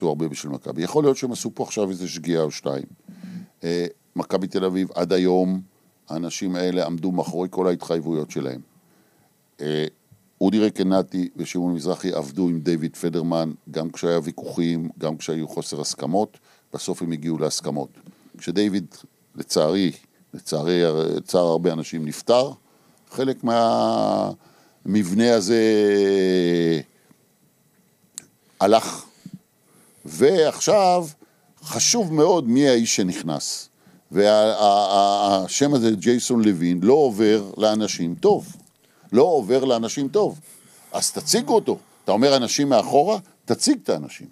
הרבה בשביל מכבי. יכול להיות שהם עשו פה עכשיו איזה שגיאה או שתיים. מכבי תל אביב עד היום, האנשים האלה עמדו מאחורי כל ההתחייבויות שלהם. אודי רקנטי ושמעון מזרחי עבדו עם דיוויד פדרמן, גם כשהיה ויכוחים, גם כשהיו חוסר הסכמות, בסוף הם הגיעו להסכמות. כשדיוויד, לצערי הרבה אנשים נפטר, חלק מהמבנה הזה הלך. ועכשיו חשוב מאוד מי האיש שנכנס. והשם הזה, ג'ייסון לוין, לא עובר לאנשים טוב. לא עובר לאנשים טוב. אז תציגו אותו. אתה אומר אנשים מאחורה, תציג את האנשים.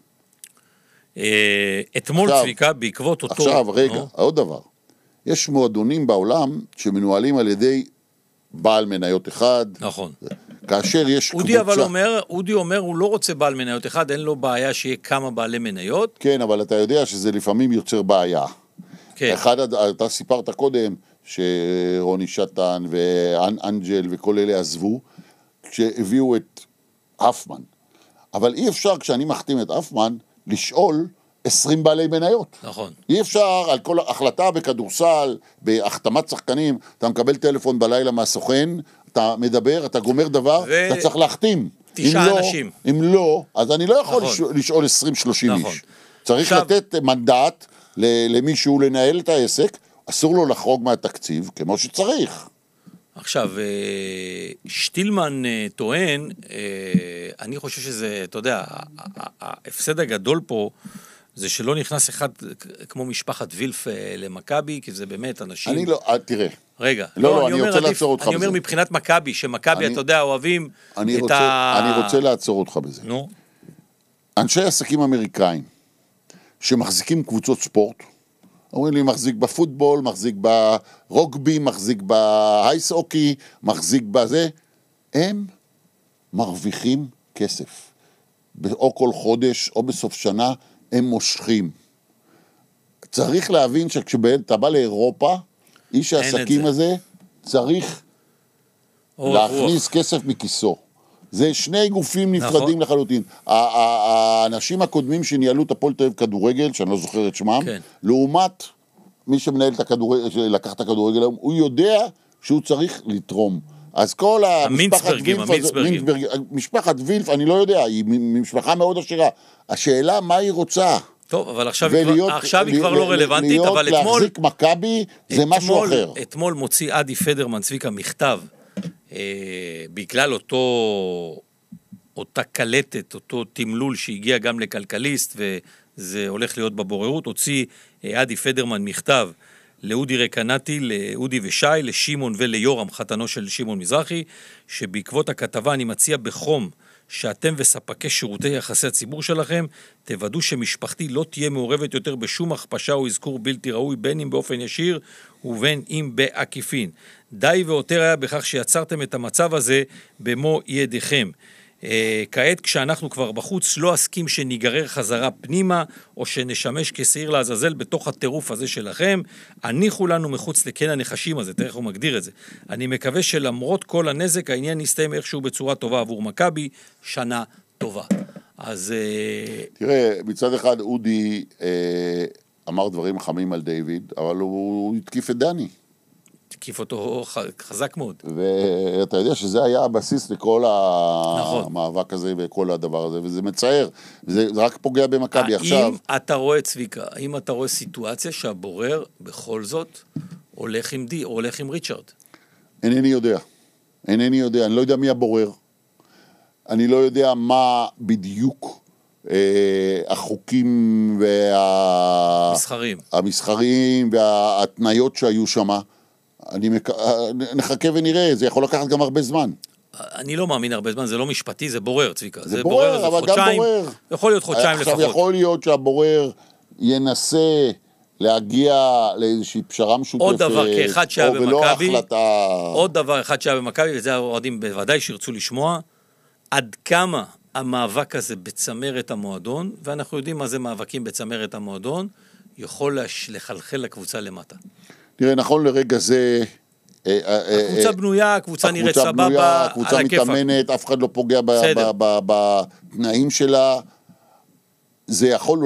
אתמול צביקה, בעקבות אותו... עכשיו, רגע, עוד דבר. יש מועדונים בעולם שמנוהלים על ידי בעל מניות אחד. נכון. כאשר יש קבוצה... אודי אומר, הוא לא רוצה בעל מניות אחד, אין לו בעיה שיהיה כמה בעלי מניות. כן, אבל אתה יודע שזה לפעמים יוצר בעיה. כן. אתה סיפרת קודם שרוני שטן ואנג'ל וכל אלה עזבו, כשהביאו את אפמן. אבל אי אפשר כשאני מחתים את אפמן לשאול 20 בעלי מניות. נכון. אי אפשר על כל החלטה בכדורסל, בהחתמת שחקנים, אתה מקבל טלפון בלילה מהסוכן, אתה מדבר, אתה גומר דבר, אתה צריך להחתים. 9 אנשים. אם לא, אז אני לא יכול לשאול 20-30 איש. צריך לתת מנדט למישהו לנהל את העסק, אסור לו לחרוג מהתקציב, כמו שצריך. עכשיו, שטילמן טוען, אני חושב שזה, אתה יודע, ההפסד הגדול פה, זה שלא נכנס אחד כמו משפחת וילף למכבי, כי זה באמת אנשים... אני לא, תראה. רגע. לא, אני רוצה לעצור אותך בזה. אני אומר מבחינת מכבי, שמכבי, אתה יודע, אוהבים את אני רוצה לעצור אותך בזה. נו. אנשי עסקים אמריקאים, שמחזיקים קבוצות ספורט, אומרים לי, מחזיק בפוטבול, מחזיק ברוגבי, מחזיק בהייס-אוקי, מחזיק בזה, הם מרוויחים כסף. או כל חודש, או בסוף שנה, הם מושכים. צריך להבין שכשאתה בא לאירופה, איש העסקים הזה צריך להכניס כסף מכיסו. זה שני גופים נפרדים לחלוטין. האנשים הקודמים שניהלו את הפועל תל אביב כדורגל, שאני לא זוכר את שמם, לעומת מי שמנהל את הכדורגל, לקח את הכדורגל, הוא יודע שהוא צריך לתרום. אז כל משפחת וילף, אני לא יודע, היא משפחה מאוד עשירה. השאלה מה היא רוצה. טוב, אבל עכשיו היא כבר לא רלוונטית, אבל אתמול... להחזיק מכבי זה משהו אחר. אתמול מוציא אדי פדרמן צביקה מכתב, בגלל אותה קלטת, אותו תמלול שהגיע גם לכלכליסט, וזה הולך להיות בבוררות, הוציא אדי פדרמן מכתב לאודי רקנטי, לאודי ושי, לשימון וליורם, חתנו של שימון מזרחי, שבעקבות הכתבה אני מציע בחום, שאתם וספקי שירותי יחסי הציבור שלכם, תוודאו שמשפחתי לא תהיה מעורבת יותר בשום הכפשה או אזכור בלתי ראוי, בין אם באופן ישיר ובין אם בעקיפין. די ויותר היה בכך שיצרתם את המצב הזה במו ידיכם. כעת כשאנחנו כבר בחוץ לא אסכים שניגרר חזרה פנימה או שנשמש כשעיר לעזאזל בתוך הטירוף הזה שלכם. הניחו לנו מחוץ לקן הנחשים הזה, תראה איך הוא מגדיר את זה. אני מקווה שלמרות כל הנזק העניין יסתיים איכשהו בצורה טובה עבור מכבי. שנה טובה. אז תראה, מצד אחד אודי אמר דברים חמים על דיוויד, אבל הוא התקיף את דני. תקיף אותו חזק מאוד. ואתה יודע שזה היה הבסיס לכל המאבק הזה וכל הדבר הזה, וזה מצער, וזה רק פוגע במכבי עכשיו. האם אתה רואה, צביקה, האם אתה רואה סיטואציה שהבורר בכל זאת הולך עם די או הולך עם ריצ'רד? אינני יודע, אני לא יודע מי הבורר, אני לא יודע מה בדיוק החוקים המסחריים וההתניות שהיו שם. נחכה ונראה, זה יכול לקחת גם הרבה זמן. אני לא מאמין הרבה זמן, זה לא משפטי, זה בורר, צביקה. זה בורר, אבל גם בורר. יכול להיות חודשיים לפחות. עכשיו יכול להיות שהבורר ינסה להגיע לאיזושהי פשרה משותפת. עוד דבר כאחד שהיה במכבי, עוד דבר אחד שהיה במכבי, וזה האוהדים בוודאי שירצו לשמוע, עד כמה המאבק הזה בצמרת המועדון, ואנחנו יודעים מה זה מאבקים בצמרת המועדון, יכול לחלחל לקבוצה למטה. תראה, נכון לרגע זה... הקבוצה בנויה, הקבוצה נראית סבבה, הקבוצה מתאמנת, אף אחד לא פוגע בתנאים שלה. זה יכול